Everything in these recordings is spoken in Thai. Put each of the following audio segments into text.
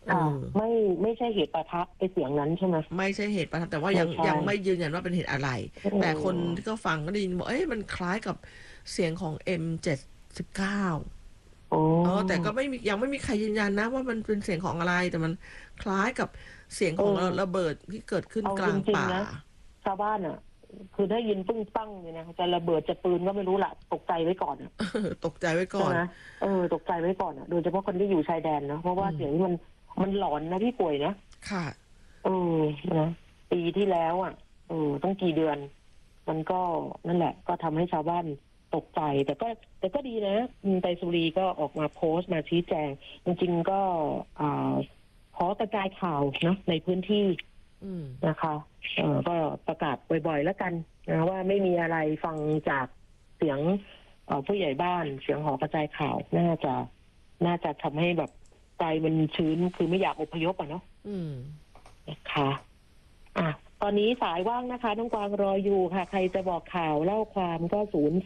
ไม่ใช่เหตุปะทะไอเสียงนั้นใช่ไหมไม่ใช่เหตุปะทะแต่ว่ายังไม่ยืนยันว่าเป็นเหตุอะไรแต่คนที่ก็ฟังก็ได้ยินบอกมันคล้ายกับเสียงของ M79แต่ก็ยังไม่มีใครยืนยันนะว่ามันเป็นเสียงของอะไรแต่มันคล้ายกับเสียงของระเบิดที่เกิดขึ้นกลางป่าชาวบ้านอ่ะคือได้ยินปึ้งปั้งเนี่ยนะจะระเบิดจะปืนก็ไม่รู้ละตกใจไว้ก่อนตกใจไว้ก่อนนะตกใจไว้ก่อนโดยเฉพาะคนที่อยู่ชายแดนนะเพราะว่าเสียงมันหลอนนะพี่ป่วยนะค่ะนะปีที่แล้วต้องกี่เดือนมันก็นั่นแหละก็ทำให้ชาวบ้านตกใจแต่ก็ดีนะไตรสุรีก็ออกมาโพสต์มาชี้แจงจริงๆก็ขอกระจายข่าวนะในพื้นที่นะคะก็ประกาศบ่อยๆแล้วกันนะว่าไม่มีอะไรฟังจากเสียงผู้ใหญ่บ้านเสียงหอกระจายข่าวน่าจะทำให้แบบใจมันชื้นคือไม่อยากอพยพเนาะนะคะตอนนี้สายว่างนะคะน้องกวางรออยู่ค่ะใครจะบอกข่าวเล่าความก็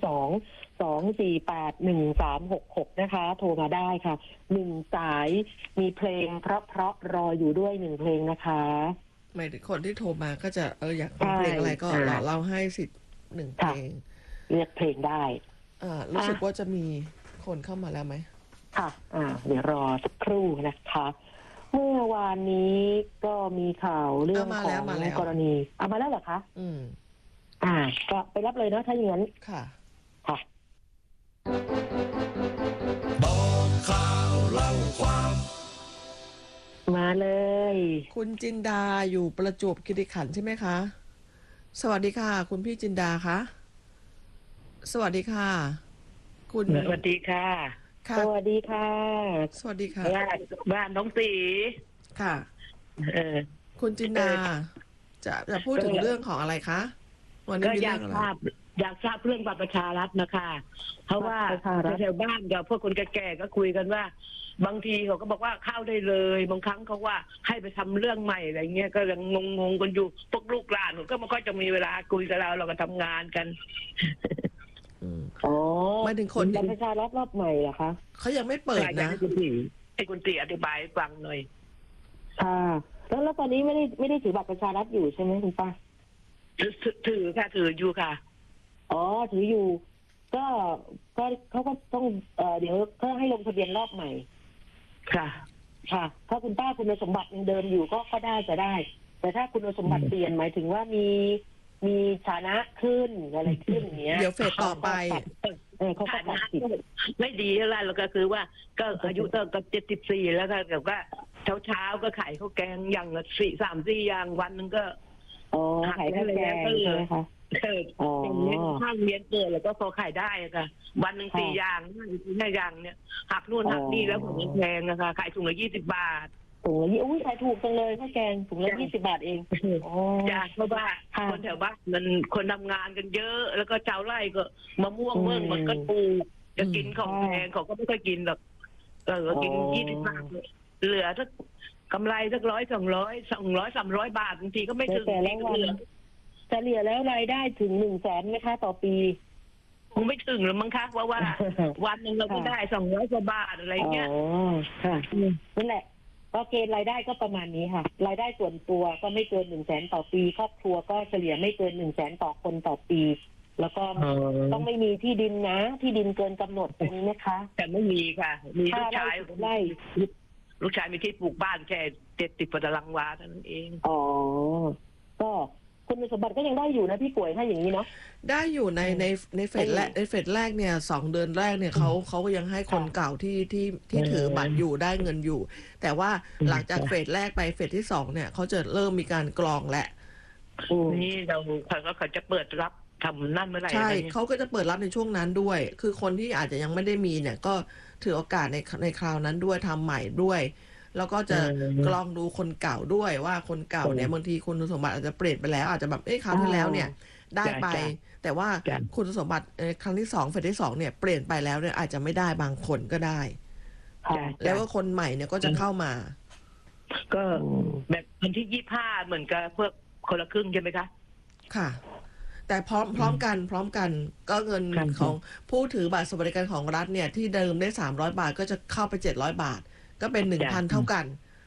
02-248-1366นะคะโทรมาได้ค่ะ1สายมีเพลงเพราะรออยู่ด้วย1เพลงนะคะหมายถึงคนที่โทรมาก็จะอยากฟังเพลงอะไรก็เราให้สิทธิ์1เพลงเลือกเพลงได้รู้สึกว่าจะมีคนเข้ามาแล้วไหมค่ะเดี๋ยวรอสักครู่นะคะเมื่อวานนี้ก็มีข่าวเรื่องของกรณีมาแล้วเหรอคะก็ไปรับเลยเนาะถ้าอย่างนั้นค่ะบอกข่าวเล่าความมาเลยคุณจินดาอยู่ประจวบคีรีขันธ์ใช่ไหมคะสวัสดีค่ะคุณพี่จินดาคะสวัสดีค่ะคุณสวัสดีค่ะสวัสดีค่ะสวัสดีค่ะบ้านน้องตีค่ะคุณจินดาจะพูดถึงเรื่องของอะไรคะวันนี้มีเรื่องอะไรอยากทราบเรื่องบัตรประชารัฐนะคะเพราะว่าแถวบ้านกับพวกคนแก่ๆก็คุยกันว่าบางทีเขาก็บอกว่าเข้าได้เลยบางครั้งเขาว่าให้ไปทำเรื่องใหม่อะไรเงี้ยก็ยังงงกันอยู่พวกลูกหลานก็ไม่ค่อยจะมีเวลาคุยกับเราก็ทำงานกันไม่ถึงคนบัตรประชารัฐรอบใหม่เหรอคะเขายังไม่เปิดนะให้คุณตีอธิบายฟังหน่อยค่ะแล้วตอนนี้ไม่ได้ถือบัตรประชารัฐอยู่ใช่ไหมคุณป้าถือค่ะถืออยู่ค่ะถืออยู่ก็เขาก็ต้องเดี๋ยวเขาให้ลงทะเบียนรอบใหม่ค่ะถ้าคุณป้าคุณสมบัติยังเดิมอยู่ก็ได้จะได้แต่ถ้าคุณสมบัติเปลี่ยนหมายถึงว่ามีฐานะขึ้นอะไรขึ้นอย่างเงี้ยเดี๋ยวเฟสต่อไปเขาก็ตัดสิทธิ์ไม่ดีอะไรหรอกก็คือว่าก็อายุตั้งแต่74แล้วก็แบบว่าเช้าก็ขายข้าวแกงอย่างละ3-4อย่างวันนึงก็ขายข้าวแกงก็เลยค่ะข้างเรียนเกิดแล้วก็พอขายได้ค่ะวันหนึ่ง4 อย่าง5 อย่างเนี่ยหักนู่นหักนี่แล้วผมแพงนะคะขายถุงละ20 บาทถุงละขายถูกจังเลยข้าวแกงถุงละ20 บาทเองจ้ะเพราะว่าคนแถวบ้านมันคนทำงานกันเยอะแล้วก็ชาวไร่ก็มะม่วงมันก็ปลูกจะกินของแพงเขาก็ไม่ค่อยกินหรอกกิน20 บาทเหลือสักกำไรสัก100-200-300 บาทบางทีก็ไม่ถึงเฉลี่ยแล้วรายได้ถึง100,000ไหมคะต่อปีคงไม่ถึงหรือมั้งคะเพราะว่าวันนึงเราก็ได้200 กว่าบาทอะไรเงี้ยค่ะนั่นแหละก็เกณฑ์รายได้ก็ประมาณนี้ค่ะรายได้ส่วนตัวก็ไม่เกิน100,000ต่อปีครอบครัวก็เฉลี่ยไม่เกิน100,000ต่อคนต่อปีแล้วก็ต้องไม่มีที่ดินนะที่ดินเกินกำหนดตรงนี้นะคะแต่ไม่มีค่ะมีลูกชายลูกชายมีที่ปลูกบ้านแค่70 ตารางวาเท่านั้นเองก็คุณสมบัติก็ยังได้อยู่นะพี่ป่วยถ้าอย่างนี้เนาะได้อยู่ในเฟสแรกเนี่ย2 เดือนแรกเนี่ยเขาก็ยังให้คนเก่าที่ถือบัตรอยู่ได้เงินอยู่แต่ว่าหลังจากเฟสแรกไปเฟสที่2เนี่ยเขาจะเริ่มมีการกรองและนี่เขาจะเปิดรับทำนั่นเมื่อไหร่ใช่เขาก็จะเปิดรับในช่วงนั้นด้วยคือคนที่อาจจะยังไม่ได้มีเนี่ยก็ถือโอกาสในคราวนั้นด้วยทำใหม่ด้วยแล้วก็จะกรองดูคนเก่าด้วยว่าคนเก่าเนี่ยบางทีคุณสมบัติอาจจะเปลี่ยนไปแล้วอาจจะแบบคราวที่แล้วเนี่ยได้ไปแต่ว่าคุณสมบัติครั้งที่2เฟสที่2เนี่ยเปลี่ยนไปแล้วเนี่ยอาจจะไม่ได้บางคนก็ได้แล้วก็คนใหม่เนี่ยก็จะเข้ามาก็แบบวันที่25เหมือนกับพวกคนละครึ่งใช่ไหมคะค่ะแต่พร้อมกันก็เงินของผู้ถือบัตรสวัสดิการของรัฐเนี่ยที่เดิมได้300 บาทก็จะเข้าไป700 บาทก็เป็น 1,000 เท่ากัน